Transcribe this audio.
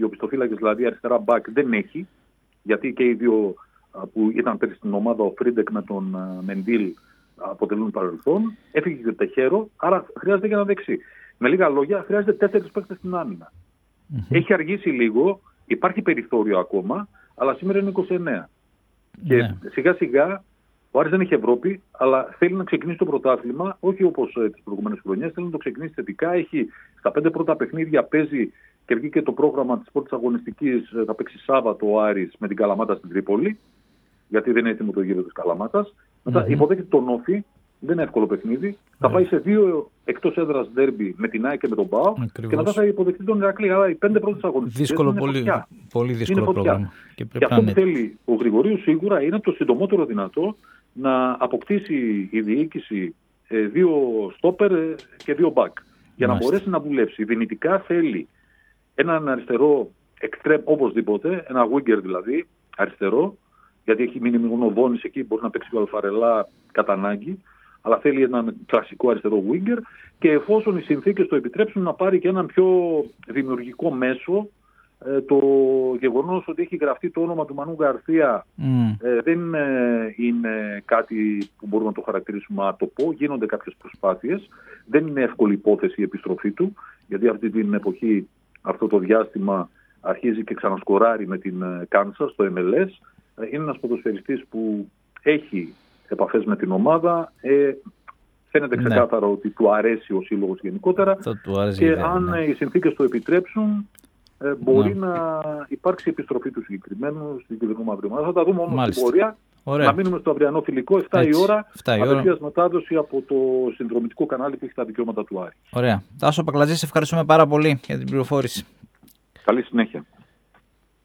οπισθοφύλακες, δηλαδή αριστερά μπακ, δεν έχει, γιατί και οι δύο που ήταν πέρυσι στην ομάδα, ο Φρίντεκ με τον Μεντίλ, αποτελούν παρελθόν. Έφυγε και ο Τεχέρο, άρα χρειάζεται και ένα δεξί. Με λίγα λόγια, χρειάζεται 4 παίκτες στην άμυνα. Έχει αργήσει λίγο, υπάρχει περιθώριο ακόμα, αλλά σήμερα είναι 29. Και σιγά σιγά ο Άρης δεν έχει Ευρώπη, αλλά θέλει να ξεκινήσει το πρωτάθλημα, όχι όπως τις προηγούμενες χρονιές, θέλει να το ξεκινήσει θετικά. Έχει στα 5 πρώτα παιχνίδια, παίζει και βγήκε το πρόγραμμα της πρώτης αγωνιστικής, θα παίξει Σάββατο ο Άρης με την Καλαμάτα στην Τρίπολη, γιατί δεν είναι έτοιμο το γύρο της Καλαμάτας. Μετά υποδέχεται τον Όφη, δεν είναι εύκολο παιχνίδι. Θα πάει σε 2 εκτός έδρας ντέρμπι με την ΑΕΚ και με τον ΠΑΟ. Και μετά θα υποδεχτεί τον Ηρακλή. Άρα οι 5 πρώτες αγωνιστικές. Δύσκολο, πολύ δύσκολο πρόγραμμα. Και αυτό που θέλει ο Γρηγορίου σίγουρα είναι το συντομότερο δυνατό να αποκτήσει η διοίκηση 2 στόπερ και 2 μπακ. Για να μπορέσει να δουλέψει. Δυνητικά θέλει έναν αριστερό εξτρέμ οπωσδήποτε, ένα winger δηλαδή, αριστερό, γιατί έχει μείνει μόνο ο Δόνης εκεί, μπορεί να παίξει ο Αλφαρελά κατά ανάγκη, αλλά θέλει έναν κλασικό αριστερό winger και εφόσον οι συνθήκες το επιτρέψουν να πάρει και έναν πιο δημιουργικό μέσο. Το γεγονός ότι έχει γραφτεί το όνομα του Μανού Γκαρθία δεν είναι κάτι που μπορούμε να το χαρακτηρίσουμε άτοπο. Γίνονται κάποιες προσπάθειες. Δεν είναι εύκολη υπόθεση η επιστροφή του, γιατί αυτή την εποχή, αυτό το διάστημα, αρχίζει και ξανασκοράρει με την Κάνσα στο MLS. Είναι ένας ποδοσφαιριστής που έχει επαφές με την ομάδα. Φαίνεται ξεκάθαρο ότι του αρέσει ο σύλλογος γενικότερα και αν οι συνθήκες το επιτρέψουν, μπορεί να υπάρξει επιστροφή του συγκεκριμένου στην κεντρική μαύρη ομάδα. Θα τα δούμε όμως στην πορεία. Να μείνουμε στο αυριανό φιλικό, 7 η ώρα, απευθείας μετάδοση από το συνδρομητικό κανάλι που έχει τα δικαιώματα του Άρη. Ωραία. Τάσο Πακλατζή, σε ευχαριστούμε πάρα πολύ για την πληροφόρηση. Καλή συνέχεια.